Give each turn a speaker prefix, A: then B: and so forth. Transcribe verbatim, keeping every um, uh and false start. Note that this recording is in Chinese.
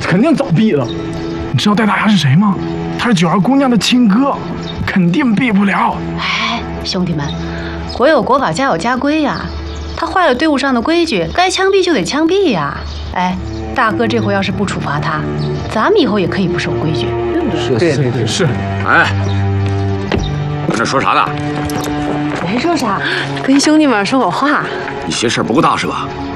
A: 肯定早毙了。你知道戴大牙是谁吗？他是九儿姑娘的亲哥，肯定毙不了。
B: 哎，兄弟们，国有国法，家有家规呀。他坏了队伍上的规矩，该枪毙就得枪毙呀。哎，大哥这回要是不处罚他，咱们以后也可以不守规矩，对不对？
A: 是对对对是。
C: 哎，这说啥呢？
B: 没说啥，跟兄弟们说会话。
C: 你嫌事儿不够大是吧？